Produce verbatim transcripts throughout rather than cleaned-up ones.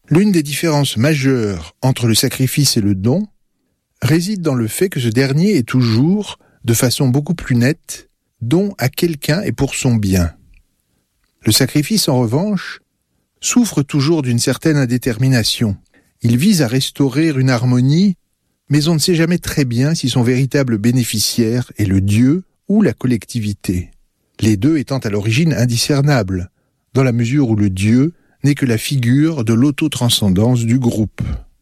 L'une des différences majeures entre le sacrifice et le don réside dans le fait que ce dernier est toujours, de façon beaucoup plus nette, don à quelqu'un et pour son bien. Le sacrifice, en revanche, souffre toujours d'une certaine indétermination. Il vise à restaurer une harmonie, mais on ne sait jamais très bien si son véritable bénéficiaire est le Dieu ou la collectivité, les deux étant à l'origine indiscernables, dans la mesure où le Dieu n'est que la figure de l'autotranscendance du groupe.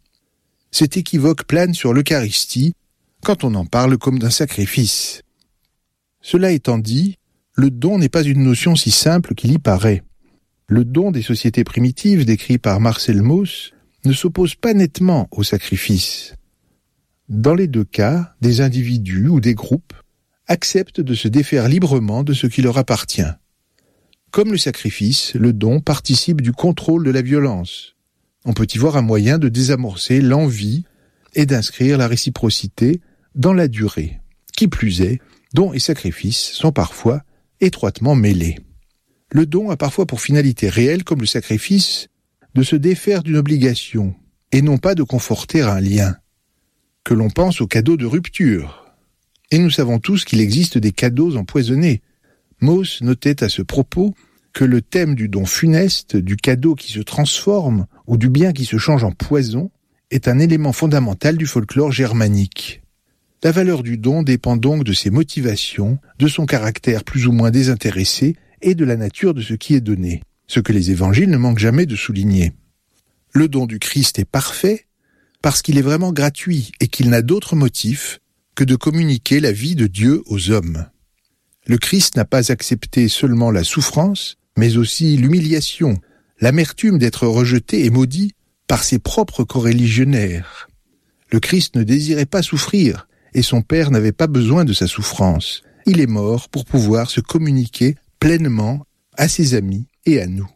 Cet équivoque plane sur l'Eucharistie quand on en parle comme d'un sacrifice. Cela étant dit, le don n'est pas une notion si simple qu'il y paraît. Le don des sociétés primitives décrit par Marcel Mauss ne s'oppose pas nettement au sacrifice. Dans les deux cas, des individus ou des groupes acceptent de se défaire librement de ce qui leur appartient. Comme le sacrifice, le don participe du contrôle de la violence. On peut y voir un moyen de désamorcer l'envie et d'inscrire la réciprocité dans la durée. Qui plus est, don et sacrifice sont parfois étroitement mêlés. Le don a parfois pour finalité réelle, comme le sacrifice, de se défaire d'une obligation, et non pas de conforter un lien. Que l'on pense aux cadeaux de rupture. Et nous savons tous qu'il existe des cadeaux empoisonnés. Mauss notait à ce propos que le thème du don funeste, du cadeau qui se transforme ou du bien qui se change en poison est un élément fondamental du folklore germanique. La valeur du don dépend donc de ses motivations, de son caractère plus ou moins désintéressé et de la nature de ce qui est donné, ce que les évangiles ne manquent jamais de souligner. Le don du Christ est parfait parce qu'il est vraiment gratuit et qu'il n'a d'autre motif que de communiquer la vie de Dieu aux hommes. Le Christ n'a pas accepté seulement la souffrance, mais aussi l'humiliation, l'amertume d'être rejeté et maudit par ses propres coreligionnaires. Le Christ ne désirait pas souffrir, et son Père n'avait pas besoin de sa souffrance. Il est mort pour pouvoir se communiquer pleinement à ses amis et à nous.